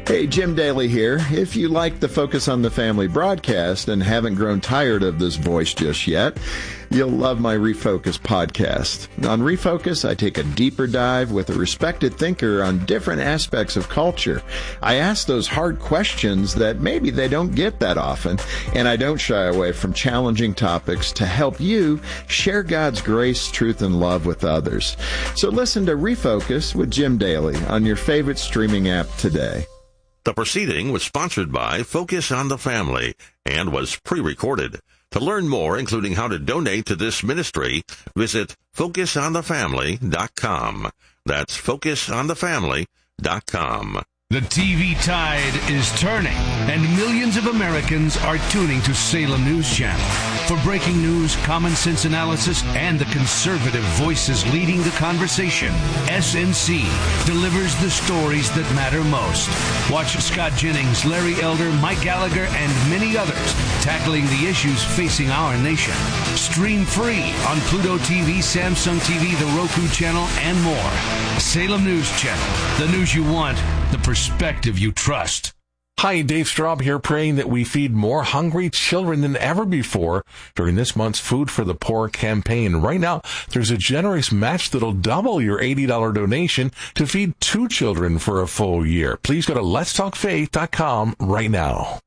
Hey, Jim Daly here. If you like the Focus on the Family broadcast and haven't grown tired of this voice just yet, you'll love my Refocus podcast. On Refocus, I take a deeper dive with a respected thinker on different aspects of culture. I ask those hard questions that maybe they don't get that often, and I don't shy away from challenging topics to help you share God's grace, truth, and love with others. So listen to Refocus with Jim Daly on your favorite streaming app today. The proceeding was sponsored by Focus on the Family and was pre-recorded. To learn more, including how to donate to this ministry, visit FocusOnTheFamily.com. That's FocusOnTheFamily.com. The TV tide is turning, and millions of Americans are tuning to Salem News Channel for breaking news, common sense analysis, and the conservative voices leading the conversation. SNC delivers the stories that matter most. Watch Scott Jennings, Larry Elder, Mike Gallagher, and many others tackling the issues facing our nation. Stream free on Pluto TV, Samsung TV, the Roku channel, and more. Salem News Channel, the news you want, the perspective you trust. Hi, Dave Straub here, praying that we feed more hungry children than ever before during this month's Food for the Poor campaign. Right now, there's a generous match that'll double your $80 donation to feed 2 children for a full year. Please go to letstalkfaith.com right now.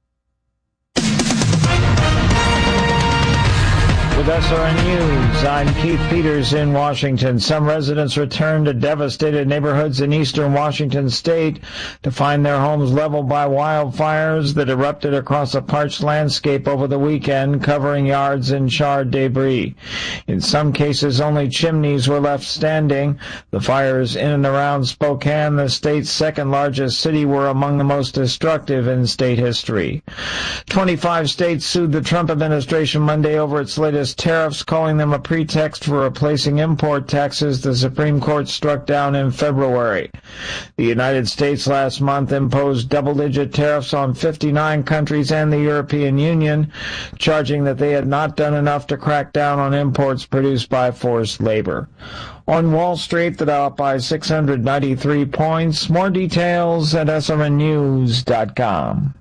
With SRN News, I'm Keith Peters in Washington. Some residents returned to devastated neighborhoods in eastern Washington state to find their homes leveled by wildfires that erupted across a parched landscape over the weekend, covering yards in charred debris. In some cases, only chimneys were left standing. The fires in and around Spokane, the state's second largest city, were among the most destructive in state history. 25 states sued the Trump administration Monday over its latest tariffs, calling them a pretext for replacing import taxes the Supreme Court struck down in February. The United States last month imposed double-digit tariffs on 59 countries and the European Union, charging that they had not done enough to crack down on imports produced by forced labor. On Wall Street, the Dow up by 693 points. More details at srnnews.com.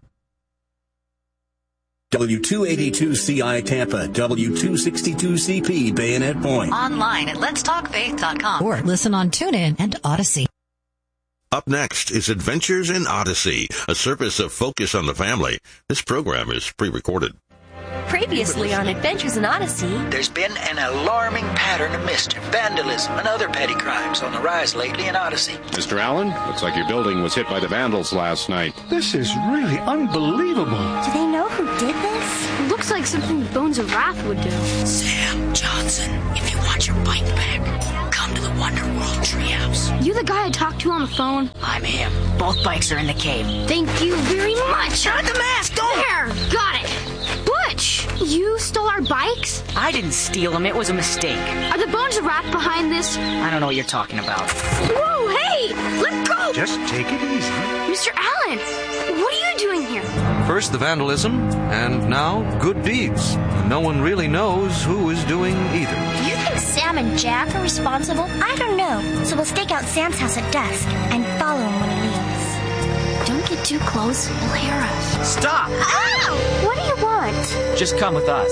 W282CI Tampa, W262CP Bayonet Point. Online at letstalkfaith.com. Or listen on TuneIn and Odyssey. Up next is Adventures in Odyssey, a service of Focus on the Family. This program is pre-recorded. Previously on Adventures in Odyssey, there's been an alarming pattern of mischief, vandalism, and other petty crimes on the rise lately in Odyssey. Mr. Allen, looks like your building was hit by the vandals last night. This is really unbelievable. Do they know who did this? It looks like something the Bones of Wrath would do. Sam Johnson, if you want your bike back, come to the Wonder World Treehouse. You the guy I talked to on the phone? I'm him. Both bikes are in the cave. Thank you very much. Not the mask, don't! There, got it. Butch, you stole our bikes? I didn't steal them. It was a mistake. Are the Bones of Wrath behind this? I don't know what you're talking about. Whoa, hey! Let go! Just take it easy. Mr. Allen, what are you doing here? First the vandalism, and now good deeds. No one really knows who is doing either. Do you think Sam and Jack are responsible? I don't know. So we'll stake out Sam's house at dusk and follow him when he leaves. Don't get too close. He'll hear us. Stop! Ow! What do you want? Just come with us.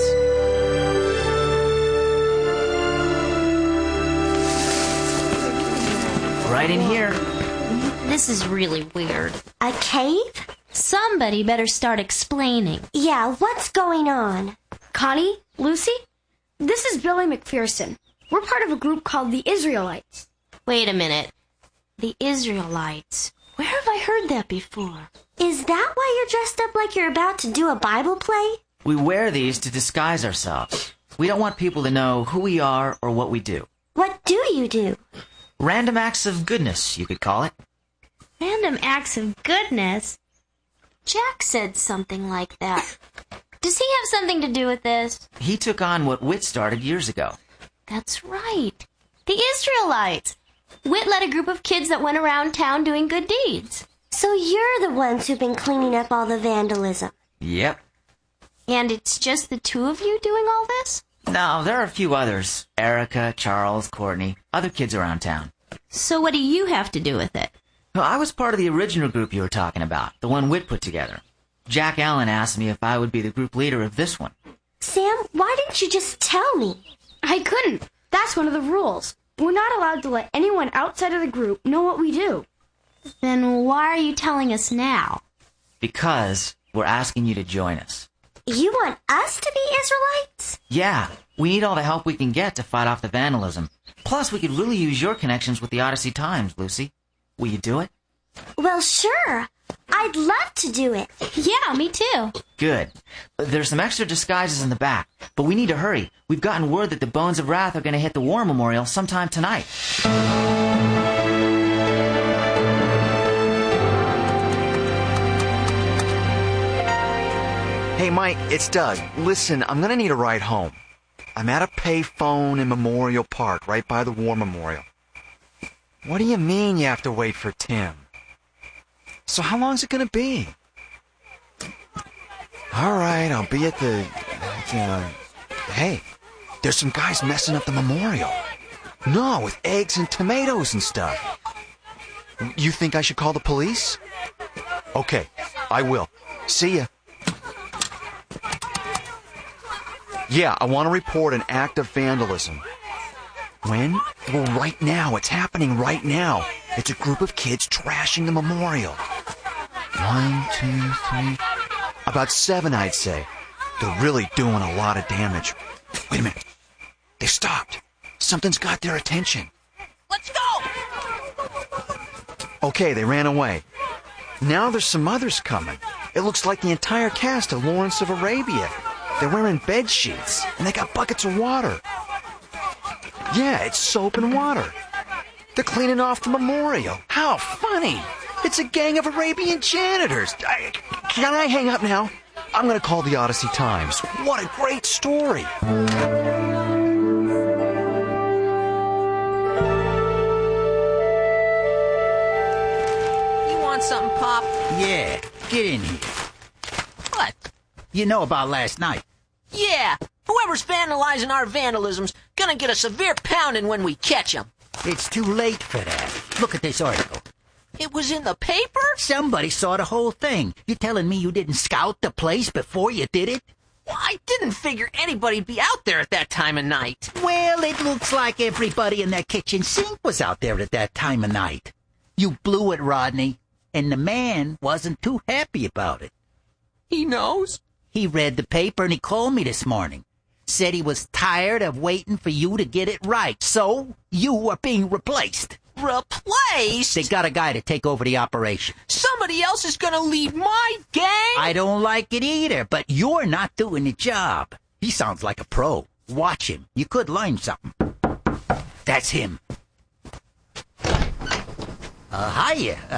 Right in here. This is really weird. A cave? Somebody better start explaining. Yeah, what's going on? Connie? Lucy? This is Billy McPherson. We're part of a group called the Israelites. Wait a minute. The Israelites. Where have I heard that before? Is that why you're dressed up like you're about to do a Bible play? We wear these to disguise ourselves. We don't want people to know who we are or what we do. What do you do? Random acts of goodness, you could call it. Random acts of goodness? Jack said something like that. Does he have something to do with this? He took on what Whit started years ago. That's right. The Israelites. Whit led a group of kids that went around town doing good deeds. So you're the ones who've been cleaning up all the vandalism. Yep. And it's just the two of you doing all this? No, there are a few others. Erica, Charles, Courtney, other kids around town. So what do you have to do with it? No, I was part of the original group you were talking about, the one Whit put together. Jack Allen asked me if I would be the group leader of this one. Sam, why didn't you just tell me? I couldn't. That's one of the rules. We're not allowed to let anyone outside of the group know what we do. Then why are you telling us now? Because we're asking you to join us. You want us to be Israelites? Yeah, we need all the help we can get to fight off the vandalism. Plus, we could really use your connections with the Odyssey Times, Lucy. Will you do it? Well, sure. I'd love to do it. Yeah, me too. Good. There's some extra disguises in the back, but we need to hurry. We've gotten word that the Bones of Wrath are going to hit the War Memorial sometime tonight. Hey, Mike, it's Doug. Listen, I'm going to need a ride home. I'm at a payphone in Memorial Park, right by the War Memorial. What do you mean you have to wait for Tim? So how long's it going to be? All right, I'll be at the... Hey, there's some guys messing up the memorial. No, with eggs and tomatoes and stuff. You think I should call the police? Okay, I will. See ya. Yeah, I want to report an act of vandalism. When? Well, right now. It's happening right now. It's a group of kids trashing the memorial. 1, 2, 3... About 7, I'd say. They're really doing a lot of damage. Wait a minute. They stopped. Something's got their attention. Let's go! Okay, they ran away. Now there's some others coming. It looks like the entire cast of Lawrence of Arabia. They're wearing bed sheets, and they got buckets of water. Yeah, it's soap and water. They're cleaning off the memorial. How funny! It's a gang of Arabian janitors. Can I hang up now? I'm going to call the Odyssey Times. What a great story! You want something, Pop? Yeah, get in here. What? You know about last night? Yeah, whoever's vandalizing our vandalism's gonna get a severe pounding when we catch him. It's too late for that. Look at this article. It was in the paper? Somebody saw the whole thing. You telling me you didn't scout the place before you did it? Well, I didn't figure anybody'd be out there at that time of night. Well, it looks like everybody in that kitchen sink was out there at that time of night. You blew it, Rodney, and the man wasn't too happy about it. He knows? He read the paper and he called me this morning. Said he was tired of waiting for you to get it right, so you are being replaced. Replaced? They got a guy to take over the operation. Somebody else is gonna lead my gang? I don't like it either, but you're not doing the job. He sounds like a pro. Watch him. You could learn something. That's him. Hiya.